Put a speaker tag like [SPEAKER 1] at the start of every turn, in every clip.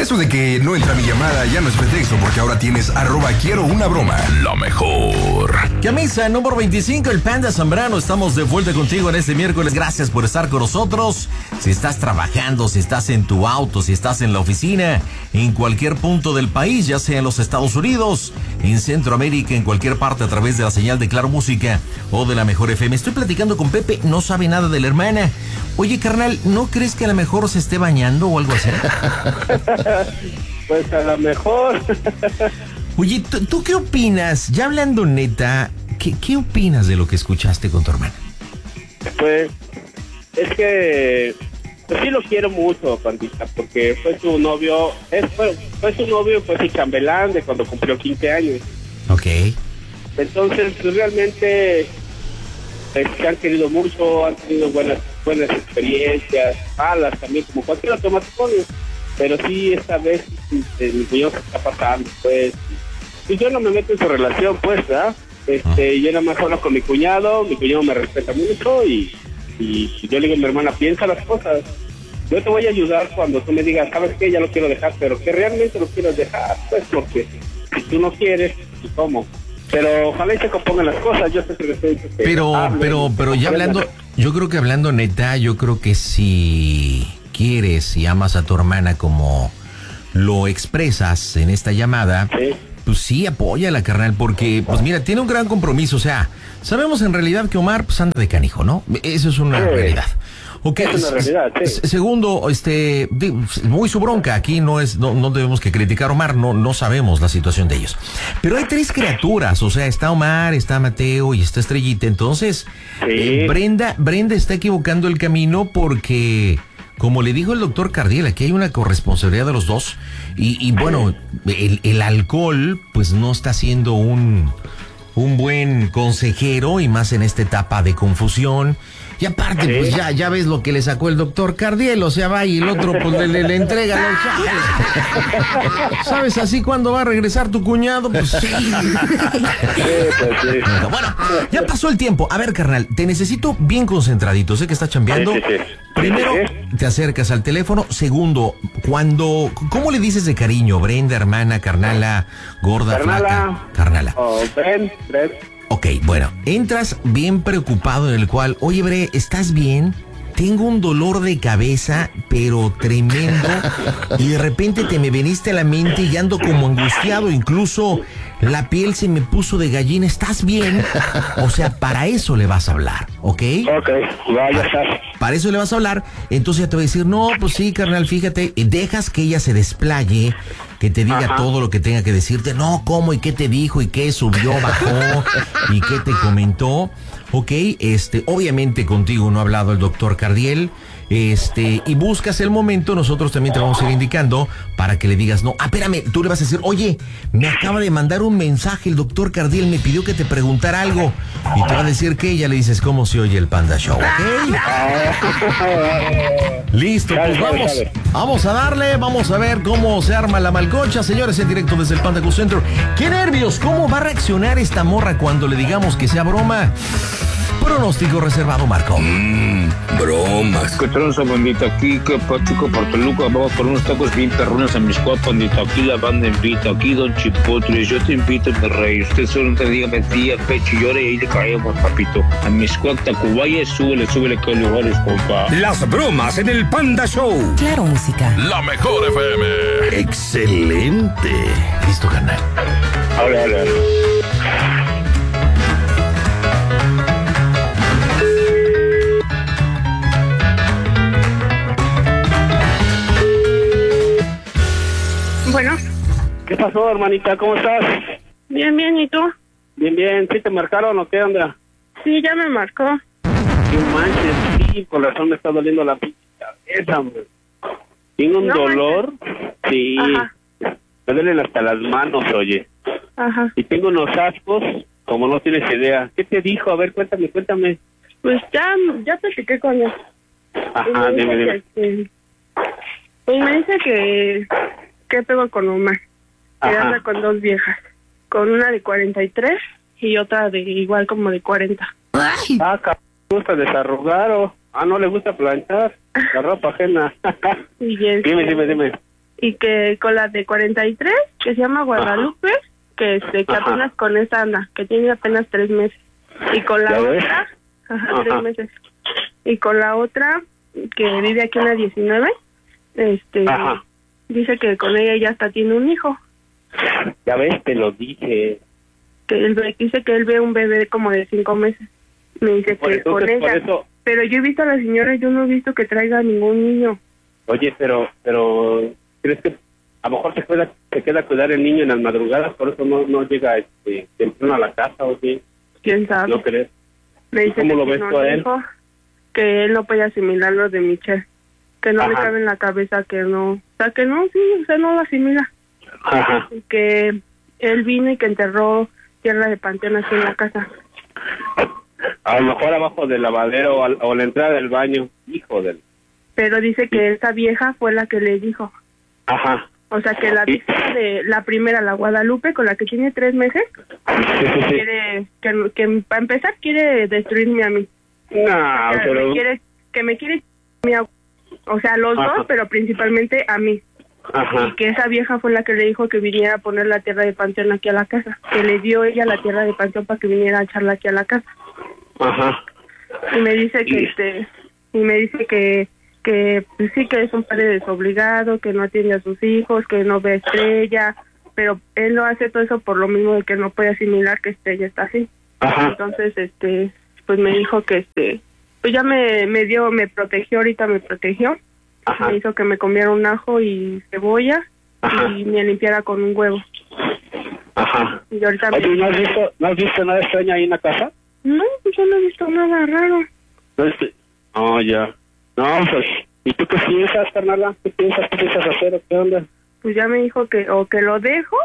[SPEAKER 1] Eso de que no entra mi llamada ya no es pretexto, porque ahora tienes @quiero una broma. Lo mejor.
[SPEAKER 2] Camisa número 25, el Panda Zambrano. Estamos de vuelta contigo en este miércoles. Gracias por estar con nosotros. Si estás trabajando, si estás en tu auto, si estás en la oficina, en cualquier punto del país, ya sea en los Estados Unidos, en Centroamérica, en cualquier parte a través de la señal de Claro Música o de la Mejor FM. Estoy platicando con Pepe, no sabe nada de la hermana. Oye, carnal, ¿no crees que a lo mejor se esté bañando o algo así?
[SPEAKER 3] Pues a lo mejor.
[SPEAKER 2] Oye, ¿tú qué opinas? Ya hablando neta, ¿qué opinas de lo que escuchaste con tu hermana?
[SPEAKER 3] Pues es que pues sí lo quiero mucho, Pandita, porque fue su novio, fue su novio, fue su chambelán de cuando cumplió 15 años.
[SPEAKER 2] Ok.
[SPEAKER 3] Entonces, pues, realmente se han querido mucho, han tenido buenas experiencias, malas también, como cualquier otro matrimonio. Pero sí, esta vez mi cuñado se está pasando, pues. Y yo no me meto en su relación, pues, ¿verdad? Yo nada más hablo con mi cuñado me respeta mucho y yo le digo a mi hermana, piensa las cosas. Yo te voy a ayudar cuando tú me digas, ¿sabes qué? Ya lo quiero dejar, pero que realmente lo quieras dejar, pues, porque si tú no quieres, ¿y cómo? Pero ojalá y se compongan las cosas, yo sé que...
[SPEAKER 2] Pero ya hablando, yo creo que hablando neta, yo creo que si quieres y amas a tu hermana como lo expresas en esta llamada, ¿sí? Pues sí, apóyala, carnal, porque, pues mira, tiene un gran compromiso, o sea, sabemos en realidad que Omar, pues anda de canijo, ¿no? Eso es una realidad. Okay. Es una realidad, sí. Segundo, muy su bronca, aquí no debemos que criticar a Omar, no sabemos la situación de ellos. Pero hay 3 criaturas, o sea, está Omar, está Mateo y está Estrellita, entonces, sí. Brenda está equivocando el camino porque... Como le dijo el doctor Cardiel, aquí hay una corresponsabilidad de los dos y bueno, el alcohol pues no está siendo un buen consejero y más en esta etapa de confusión. Y aparte, ¿sí? Pues ya ves lo que le sacó el doctor Cardiel, o sea, va y el otro pues le entrega los chavos. ¿Sabes así cuándo va a regresar tu cuñado? Pues sí. Bueno, ya pasó el tiempo. A ver, carnal, te necesito bien concentradito. Sé que estás chambeando. Primero, te acercas al teléfono. Segundo, ¿cómo le dices de cariño? Brenda, hermana, carnala, gorda, flaca. Carnala.
[SPEAKER 3] Brenda.
[SPEAKER 2] Ok, bueno, entras bien preocupado en el cual, oye, Bre, ¿estás bien? Tengo un dolor de cabeza, pero tremendo, y de repente te me veniste a la mente y ando como angustiado, incluso la piel se me puso de gallina, ¿estás bien? O sea, para eso le vas a hablar, ¿ok?
[SPEAKER 3] Ok, ya está.
[SPEAKER 2] Para eso le vas a hablar, entonces ya te va a decir, no, pues sí, carnal, fíjate, dejas que ella se desplaye, que te diga todo lo que tenga que decirte, no, ¿cómo? ¿Y qué te dijo? ¿Y qué subió, bajó? ¿Y qué te comentó? Ok, obviamente contigo no ha hablado el doctor Cardiel, y buscas el momento, nosotros también te vamos a ir indicando para que le digas, no, espérame, tú le vas a decir, oye, me acaba de mandar un mensaje el doctor Cardiel, me pidió que te preguntara algo, y te va a decir que ella le dices, ¿cómo se oye el Panda Show? ¿Ok? Listo, pues vamos a darle, vamos a ver cómo se arma la malcocha, señores, en directo desde el Panda Cool Center. ¡Qué nervios! ¿Cómo va a reaccionar esta morra cuando le digamos que sea broma? Pronóstico reservado, Marco.
[SPEAKER 4] Bromas. ¿Qué tranza, bandita? Aquí, que Pachuco, Portoluca, vamos por unos tacos bien perrones a Miscuac, bandita. Aquí la banda invita, aquí Don Chipotle, yo te invito, mi rey. Usted solo te diga mentira, pecho, llore y ahí le caemos, papito. A Miscuac, Tacubaya, súbele, que lugares, compa.
[SPEAKER 1] Las bromas en el Panda Show.
[SPEAKER 5] Claro, música.
[SPEAKER 1] La Mejor FM. Excelente.
[SPEAKER 2] Listo, carnal.
[SPEAKER 3] Ahora.
[SPEAKER 6] Bueno.
[SPEAKER 3] ¿Qué pasó, hermanita? ¿Cómo estás?
[SPEAKER 6] Bien, ¿y tú?
[SPEAKER 3] Bien. ¿Sí te marcaron o qué onda?
[SPEAKER 6] Sí, ya me marcó.
[SPEAKER 3] ¡Qué manches! Sí, con razón me está doliendo la pinche cabeza, hombre. Tengo un dolor. Manches. Sí. Ajá. Me duelen hasta las manos, oye.
[SPEAKER 6] Ajá.
[SPEAKER 3] Y tengo unos ascos, como no tienes idea. ¿Qué te dijo? A ver, cuéntame.
[SPEAKER 6] Pues ya platiqué con él.
[SPEAKER 3] Ajá, dime.
[SPEAKER 6] Pues me dice que pego con Omar. Que anda con 2 viejas. Con una de 43 y otra de igual como de 40.
[SPEAKER 3] Ay. ¿Le gusta desarrugar o...? No le gusta planchar la ropa ajena.
[SPEAKER 6] Y
[SPEAKER 3] dime.
[SPEAKER 6] y que con la de 43, que se llama Guadalupe, que apenas con esa anda, que tiene apenas 3 meses. Y con la otra, 3 meses. Y con la otra, que vive aquí en la 19, dice que con ella ya hasta tiene un hijo.
[SPEAKER 3] Ya ves, te lo dije.
[SPEAKER 6] Que él dice que él ve un bebé como de 5 meses. Me dice que con ella. Pero yo he visto a la señora, yo no he visto que traiga ningún niño.
[SPEAKER 3] Oye, pero ¿crees que a lo mejor se queda a cuidar el niño en las madrugadas, por eso no llega temprano a la casa o qué?
[SPEAKER 6] ¿Quién sabe?
[SPEAKER 3] ¿No crees?
[SPEAKER 6] Me dice
[SPEAKER 3] ¿Cómo lo ves tú a él?
[SPEAKER 6] Que él no puede asimilar lo de Michelle, que no le cabe en la cabeza que no, o sea, que no, sí, o sea, no lo asimila.
[SPEAKER 3] Ajá.
[SPEAKER 6] Que él vino y que enterró tierra de panteón aquí en la casa.
[SPEAKER 3] A lo mejor abajo del lavadero o la entrada del baño, hijo del...
[SPEAKER 6] Pero dice que esa vieja fue la que le dijo.
[SPEAKER 3] Aja.
[SPEAKER 6] O sea, que la vieja de la primera, la Guadalupe, con la que tiene 3 meses, quiere, que para empezar quiere destruirme a mí.
[SPEAKER 3] No, pero...
[SPEAKER 6] Me quiere o sea, los dos, pero principalmente a mí.
[SPEAKER 3] Ajá.
[SPEAKER 6] Y que esa vieja fue la que le dijo que viniera a poner la tierra de panteón aquí a la casa. Que le dio ella la tierra de panteón para que viniera a echarla aquí a la casa.
[SPEAKER 3] Ajá.
[SPEAKER 6] Y me dice que pues sí, que es un padre desobligado, que no atiende a sus hijos, que no ve a Estrella, pero él no hace todo eso por lo mismo de que no puede asimilar que Estrella está así.
[SPEAKER 3] Ajá.
[SPEAKER 6] Entonces, pues me dijo que pues ya me protegió, ahorita me protegió.
[SPEAKER 3] Ajá.
[SPEAKER 6] Me hizo que me comiera un ajo y cebolla. Ajá. Y me limpiara con un huevo.
[SPEAKER 3] Ajá.
[SPEAKER 6] Y ahorita
[SPEAKER 3] oye, ¿no has visto nada extraño ahí en la casa?
[SPEAKER 6] No, pues yo no he visto nada raro.
[SPEAKER 3] No, ya. No, pues, ¿y tú qué piensas, carnala? ¿Qué piensas hacer o qué onda?
[SPEAKER 6] Pues ya me dijo que o que lo dejo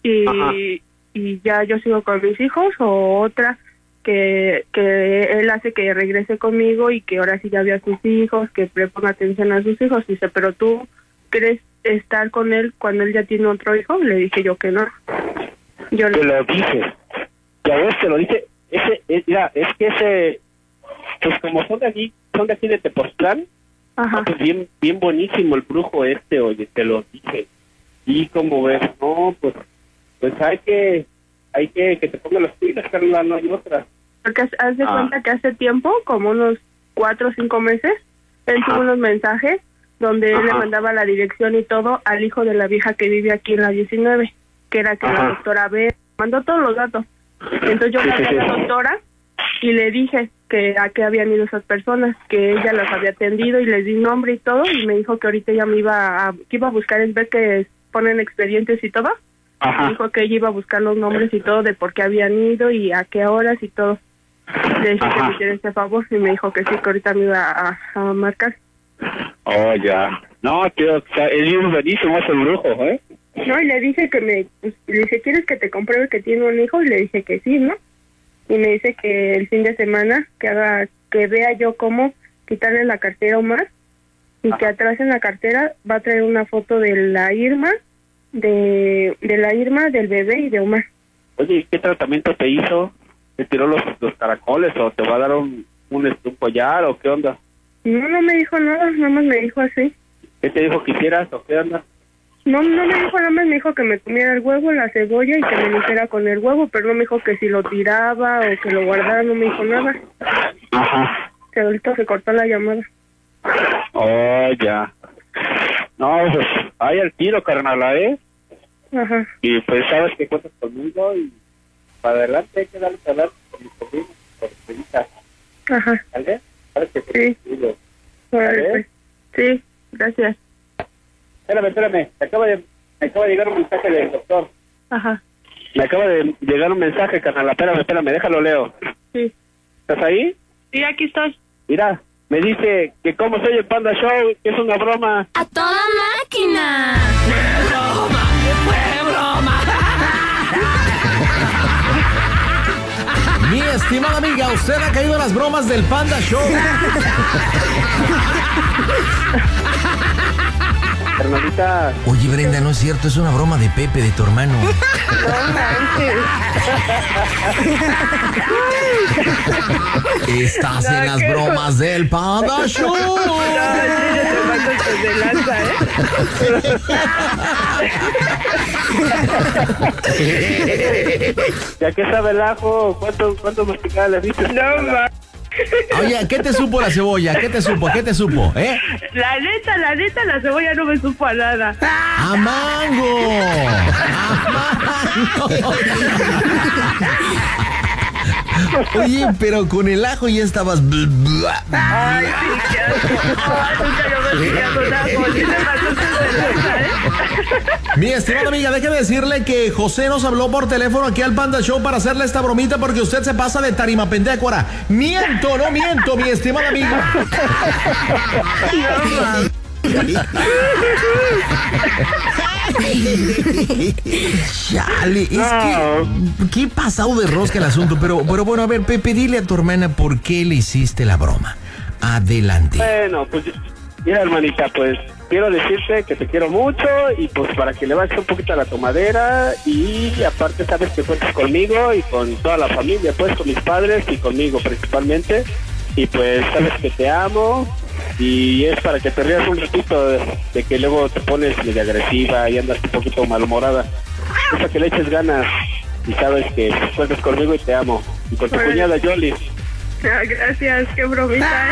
[SPEAKER 6] y ya yo sigo con mis hijos, o otra que él hace que regrese conmigo y que ahora sí ya vea a sus hijos, que le ponga atención a sus hijos. Dice, pero tú ¿quieres estar con él cuando él ya tiene otro hijo? Le dije yo que no. Yo
[SPEAKER 3] te lo dije. Ya ves, te lo dije. Mira, es que pues como son de aquí de Tepoztlán, pues bien buenísimo el brujo oye, te lo dije. Y como ves, no, pues hay que te ponga las pilas, Carla, no hay otra.
[SPEAKER 6] Porque haz de cuenta que hace tiempo, como unos 4 o 5 meses, él tuvo unos mensajes donde él le mandaba la dirección y todo al hijo de la vieja que vive aquí en la 19, que era que la doctora B, mandó todos los datos. Entonces yo hablé a la doctora y le dije que a qué habían ido esas personas, que ella las había atendido y les di nombre y todo, y me dijo que ahorita ella me iba a buscar en ver que ponen expedientes y todo. Me dijo que ella iba a buscar los nombres y todo de por qué habían ido y a qué horas y todo. Le dije que me hiciera este favor y me dijo que sí, que ahorita me iba a marcar.
[SPEAKER 3] Oh, ya. No, tío, es buenísimo ese brujo, ¿eh?
[SPEAKER 6] No, y le dije le dije, ¿quieres que te compruebe que tiene un hijo? Y le dije que sí, ¿no? Y me dice que el fin de semana que vea yo cómo quitarle la cartera a Omar, y que atrás en la cartera va a traer una foto de la Irma, de la Irma, del bebé y de Omar.
[SPEAKER 3] Oye, ¿qué tratamiento te hizo? ¿Te tiró los caracoles o te va a dar un collar o qué onda?
[SPEAKER 6] No me dijo nada, nada más me dijo así.
[SPEAKER 3] ¿Qué te dijo que hicieras o qué onda?
[SPEAKER 6] No me dijo nada más, me dijo que me comiera el huevo, la cebolla y que me limpiara con el huevo, pero no me dijo que si lo tiraba o que lo guardara, no me dijo nada.
[SPEAKER 3] Ajá.
[SPEAKER 6] Que ahorita se cortó la llamada.
[SPEAKER 3] Oh, ya. No, pues, hay el tiro, carnala, ¿eh?
[SPEAKER 6] Ajá.
[SPEAKER 3] Y pues sabes que cuentas conmigo y para adelante hay que darle a hablar con mis sobrinos, por hijas.
[SPEAKER 6] Ajá.
[SPEAKER 3] ¿Vale? ¿Sabes que
[SPEAKER 6] sí.
[SPEAKER 3] ¿Vale?
[SPEAKER 6] Pues. Sí, gracias.
[SPEAKER 3] Espérame. Me acaba de llegar un mensaje del doctor.
[SPEAKER 6] Ajá.
[SPEAKER 3] Me acaba de llegar un mensaje, carnal. Espérame, déjalo leo.
[SPEAKER 6] Sí.
[SPEAKER 3] ¿Estás ahí?
[SPEAKER 6] Sí, aquí estoy.
[SPEAKER 3] Mira, me dice que cómo soy el Panda Show, que es una broma.
[SPEAKER 5] ¡A toda máquina!
[SPEAKER 2] ¡Fue broma! Mi estimada amiga, usted ha caído en las bromas del Panda Show.
[SPEAKER 3] carnalita.
[SPEAKER 2] Oye, Brenda, no es cierto, es una broma de Pepe, de tu hermano.
[SPEAKER 6] No manches.
[SPEAKER 2] Estás en las bromas del Panda Show.
[SPEAKER 6] No, te pasas de lanza,
[SPEAKER 3] ¿Ya qué sabe el ajo? ¿Cuánto masticada le diste?
[SPEAKER 6] No manches.
[SPEAKER 2] Oye, ¿qué te supo la cebolla? ¿Qué te supo? ¿Eh?
[SPEAKER 6] La neta, la cebolla no me supo a nada.
[SPEAKER 2] ¡A mango! Oye, pero con el ajo ya estabas...
[SPEAKER 6] Ay, sí, qué asco. Ay, nunca yo me sentía con ajo. Sí me pasaste de lanza,
[SPEAKER 2] Mi estimada amiga, déjeme decirle que José nos habló por teléfono aquí al Panda Show para hacerle esta bromita porque usted se pasa de tarimapendecuara. Miento, no miento, mi estimada amiga. Chale, es que qué pasado de rosca el asunto, pero bueno, a ver, Pepe, dile a tu hermana por qué le hiciste la broma. Adelante.
[SPEAKER 3] Bueno, pues mira, hermanita, pues quiero decirte que te quiero mucho y pues para que le bajes un poquito a la tomadera y aparte sabes que cuentas conmigo y con toda la familia, pues con mis padres y conmigo principalmente, y pues sabes que te amo y es para que te rías un ratito de que luego te pones medio agresiva y andas un poquito malhumorada. Es para que le eches ganas y sabes que cuentas conmigo y te amo, y con tu cuñada Yoli.
[SPEAKER 6] Gracias, qué bromita,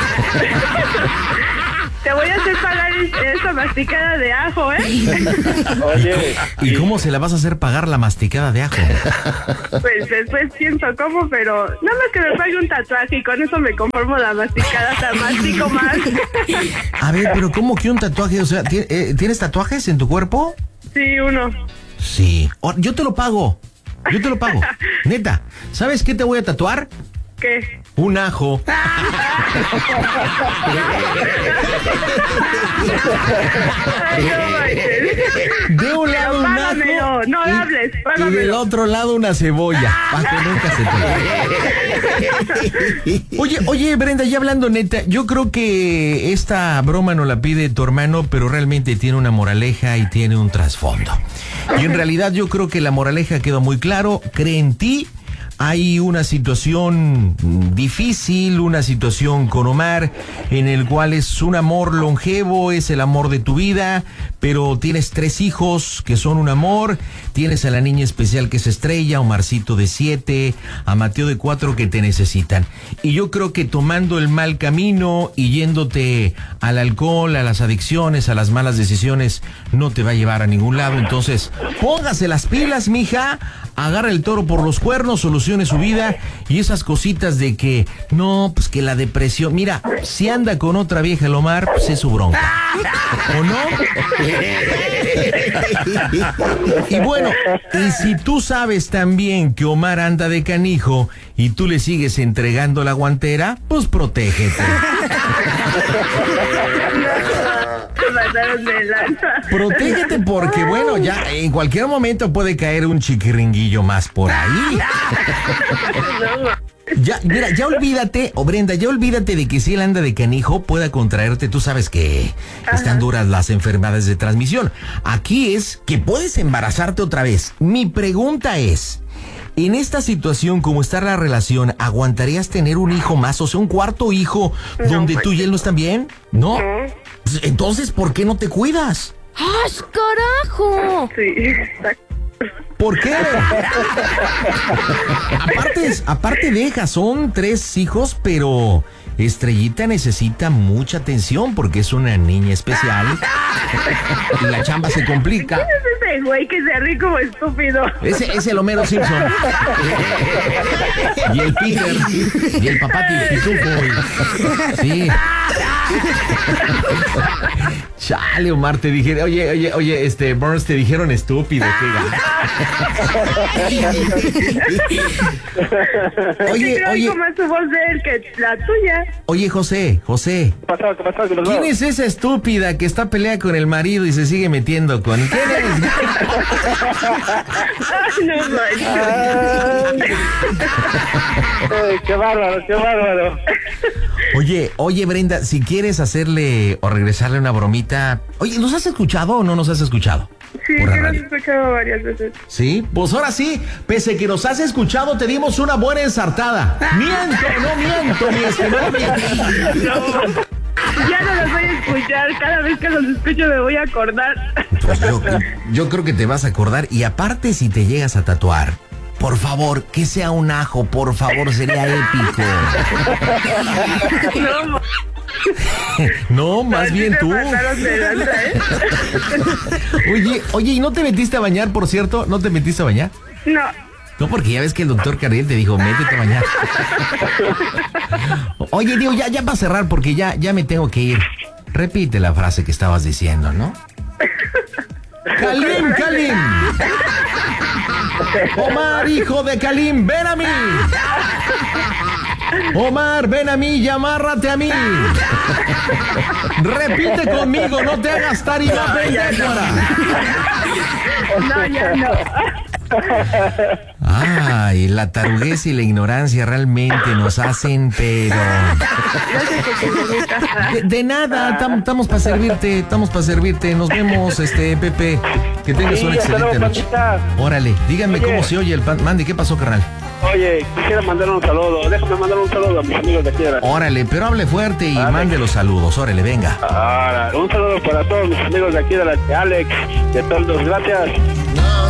[SPEAKER 6] Te voy a hacer pagar esa masticada de ajo,
[SPEAKER 3] Oye.
[SPEAKER 2] ¿Y cómo se la vas a hacer pagar la masticada de ajo?
[SPEAKER 6] Pues después pienso cómo, pero nada más que me pague un tatuaje y con eso me conformo la masticada, hasta mastico más.
[SPEAKER 2] A ver, pero ¿cómo que un tatuaje? O sea, ¿tienes tatuajes en tu cuerpo?
[SPEAKER 6] Sí, uno.
[SPEAKER 2] Sí. Yo te lo pago. Neta, ¿sabes qué te voy a tatuar?
[SPEAKER 6] ¿Qué?
[SPEAKER 2] Un ajo.
[SPEAKER 6] Ay, no manches.
[SPEAKER 2] De un lado un ajo.
[SPEAKER 6] No hables, págamelo.
[SPEAKER 2] Y del otro lado una cebolla. Para que nunca se te... Oye, Brenda, ya hablando neta, yo creo que esta broma no la pide tu hermano, pero realmente tiene una moraleja y tiene un trasfondo. Y en realidad yo creo que la moraleja quedó muy claro. Cree en ti. Hay una situación difícil, una situación con Omar, en el cual es un amor longevo, es el amor de tu vida, pero tienes 3 hijos que son un amor, tienes a la niña especial que es Estrella, a Omarcito de 7, a Mateo de 4 que te necesitan. Y yo creo que tomando el mal camino y yéndote al alcohol, a las adicciones, a las malas decisiones, no te va a llevar a ningún lado. Entonces, póngase las pilas, mija, agarra el toro por los cuernos, solucione su vida y esas cositas de que no, pues que la depresión, mira, si anda con otra vieja el Omar, pues es su bronca, ¿o no? Y bueno, y si tú sabes también que Omar anda de canijo y tú le sigues entregando la guantera, pues protégete. Protégete porque, bueno, ya en cualquier momento puede caer un chiquiringuillo más por ahí. Ya, mira, ya olvídate, Brenda, ya olvídate de que si él anda de canijo pueda contraerte. Tú sabes que están duras las enfermedades de transmisión. Aquí es que puedes embarazarte otra vez. Mi pregunta es, en esta situación, como está la relación, ¿aguantarías tener un hijo más? O sea, un cuarto hijo donde tú y él no están bien, ¿no? Pues, entonces, ¿por qué no te cuidas?
[SPEAKER 5] ¡Ah, carajo!
[SPEAKER 6] Sí, exacto.
[SPEAKER 2] ¿Por qué? Aparte deja, son 3 hijos, pero Estrellita necesita mucha atención porque es una niña especial y la chamba se complica.
[SPEAKER 6] ¿Quién es ese güey que se ríe como estúpido?
[SPEAKER 2] Ese es el Homero Simpson. Y el Peter. Y el papá Pitufo. Sí. Chale, Omar, te dije, oye, Burns, te dijeron estúpido, qué
[SPEAKER 6] Oye, más su voz de él que la tuya.
[SPEAKER 2] Oye, José.
[SPEAKER 3] ¿Qué pasó?
[SPEAKER 2] ¿Quién es esa estúpida que está peleada con el marido y se sigue metiendo con... ¿Quién eres?
[SPEAKER 6] Ay, no manches.
[SPEAKER 3] Qué bárbaro.
[SPEAKER 2] Oye, Brenda, si quieres hacerle o regresarle una bromita, ya... Oye, ¿nos has escuchado o no nos has escuchado?
[SPEAKER 6] Sí, sí, los he escuchado varias veces.
[SPEAKER 2] Sí, pues ahora sí, pese que nos has escuchado, te dimos una buena ensartada. No miento, mi estimado.
[SPEAKER 6] Ya no los voy a escuchar, cada vez que los escucho me voy a acordar.
[SPEAKER 2] Pues yo creo que te vas a acordar, y aparte si te llegas a tatuar, por favor, que sea un ajo, por favor, sería épico. No, más bien tú. Oye, ¿y no te metiste a bañar, por cierto? ¿No te metiste a bañar?
[SPEAKER 6] No.
[SPEAKER 2] No, porque ya ves que el doctor Cardiel te dijo, métete a bañar. Oye, digo, ya para cerrar, porque ya me tengo que ir. Repite la frase que estabas diciendo, ¿no? ¡Kalim! Omar, hijo de Kalim, ven a mí. Omar, ven a mí y amárrate a mí. Repite conmigo, no te hagas tarima pendejora.
[SPEAKER 6] No, ya no.
[SPEAKER 2] Ay, la taruguez y la ignorancia realmente nos hacen, pero... De nada, estamos para servirte, nos vemos, Pepe, que tengas una excelente noche. Órale, díganme cómo se oye el pan. Mande, ¿qué pasó, carnal?
[SPEAKER 3] Oye, quisiera mandar un saludo, déjame mandar un saludo a mis amigos de aquí de la...
[SPEAKER 2] Órale, pero hable fuerte y mande los saludos, órale, venga.
[SPEAKER 3] Ahora, un saludo para todos mis amigos de aquí de la Alex, de todos, gracias.